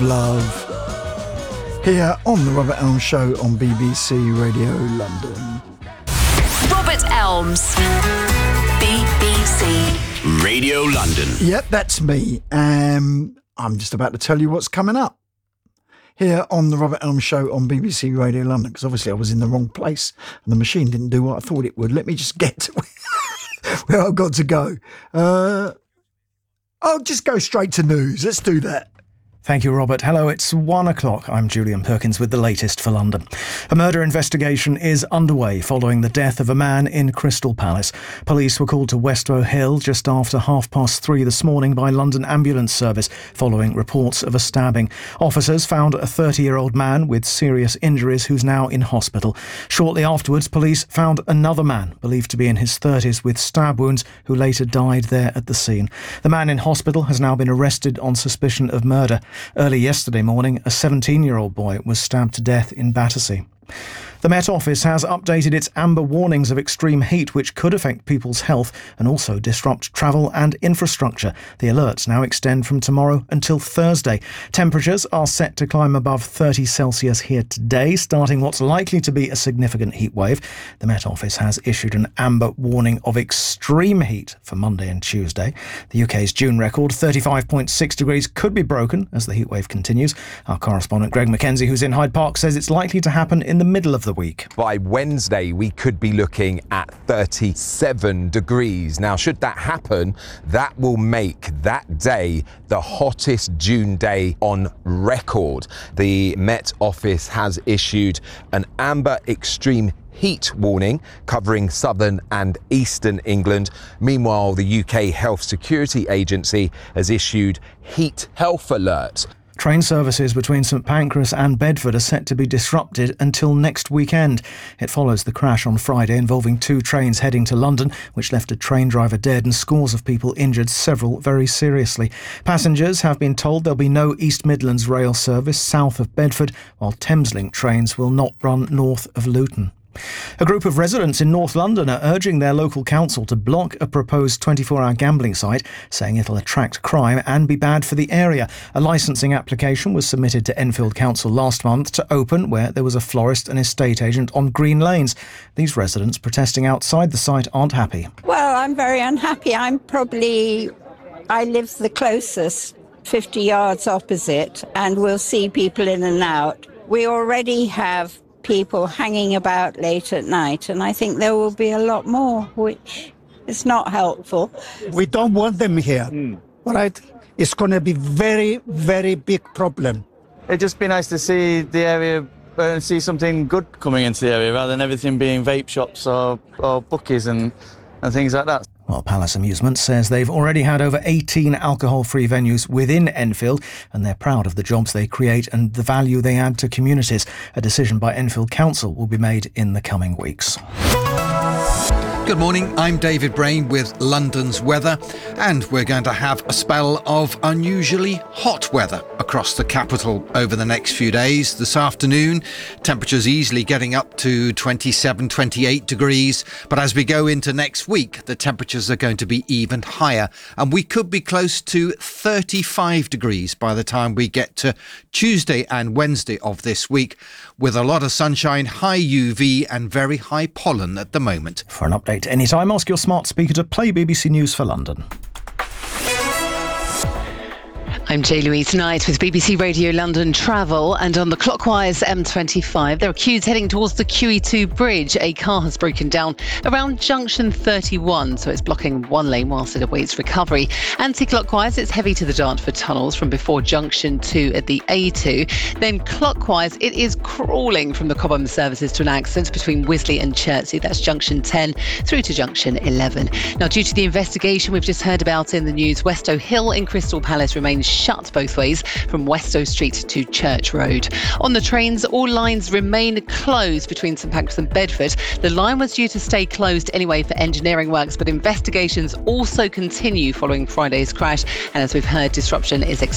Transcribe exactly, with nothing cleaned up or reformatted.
Love here on the Robert Elms Show on B B C Radio London. Robert Elms, B B C Radio London. Yep, that's me. Um, I'm just about to tell you what's coming up here on the Robert Elms Show on B B C Radio London, because obviously I was in the wrong place and the machine didn't do what I thought it would. Let me just get to where I've got to go. Uh, I'll just go straight to news. Let's do that. Thank you, Robert. Hello, it's one o'clock. I'm Julian Perkins with the latest for London. A murder investigation is underway following the death of a man in Crystal Palace. Police were called to Westow Hill just after half past three this morning by London Ambulance Service following reports of a stabbing. Officers found a thirty-year-old man with serious injuries who's now in hospital. Shortly afterwards, police found another man, believed to be in his thirties, with stab wounds, who later died there at the scene. The man in hospital has now been arrested on suspicion of murder. Early yesterday morning, a seventeen-year-old boy was stabbed to death in Battersea. The Met Office has updated its amber warnings of extreme heat, which could affect people's health and also disrupt travel and infrastructure. The alerts now extend from tomorrow until Thursday. Temperatures are set to climb above thirty Celsius here today, starting what's likely to be a significant heat wave. The Met Office has issued an amber warning of extreme heat for Monday and Tuesday. The U K's June record, thirty-five point six degrees, could be broken as the heat wave continues. Our correspondent Greg McKenzie, who's in Hyde Park, says it's likely to happen in the middle of the week. By Wednesday, we could be looking at thirty-seven degrees. Now, should that happen, that will make that day the hottest June day on record. The Met Office has issued an amber extreme heat warning covering southern and eastern England. Meanwhile, the U K Health Security Agency has issued heat health alert. Train services between St Pancras and Bedford are set to be disrupted until next weekend. It follows the crash on Friday involving two trains heading to London, which left a train driver dead and scores of people injured, several very seriously. Passengers have been told there'll be no East Midlands rail service south of Bedford, while Thameslink trains will not run north of Luton. A group of residents in North London are urging their local council to block a proposed twenty-four hour gambling site, saying it'll attract crime and be bad for the area. A licensing application was submitted to Enfield Council last month to open where there was a florist and estate agent on Green Lanes. These residents protesting outside the site aren't happy. Well, I'm very unhappy. I'm probably, I live the closest, fifty yards opposite, and we'll see people in and out. We already have people hanging about late at night, and I think there will be a lot more, which is not helpful. We don't want them here, mm. right? It's going to be very, very big problem. It'd just be nice to see the area and uh, see something good coming into the area rather than everything being vape shops or, or bookies and, and things like that. Well, Palace Amusements says they've already had over eighteen alcohol-free venues within Enfield, and they're proud of the jobs they create and the value they add to communities. A decision by Enfield Council will be made in the coming weeks. Good morning, I'm David Brain with London's weather, and we're going to have a spell of unusually hot weather across the capital over the next few days. This afternoon, temperatures easily getting up to twenty-seven, twenty-eight degrees, but as we go into next week, the temperatures are going to be even higher, and we could be close to thirty-five degrees by the time we get to Tuesday and Wednesday of this week, with a lot of sunshine, high U V and very high pollen at the moment. For an update anytime, ask your smart speaker to play B B C News for London. I'm J-Louise Knight with B B C Radio London Travel, and on the Clockwise M twenty-five, there are queues heading towards the Q E two bridge. A car has broken down around junction thirty-one, so it's blocking one lane whilst it awaits recovery. Anti-clockwise, it's heavy to the Dartford tunnels from before junction two at the A two. Then clockwise, it is crawling from the Cobham services to an accident between Wisley and Chertsey. That's junction ten through to junction eleven. Now, due to the investigation we've just heard about in the news, Westow Hill in Crystal Palace remains shut both ways from Westow Street to Church Road. On the trains, all lines remain closed between St Pancras and Bedford. The line was due to stay closed anyway for engineering works, but investigations also continue following Friday's crash, and as we've heard, disruption is expected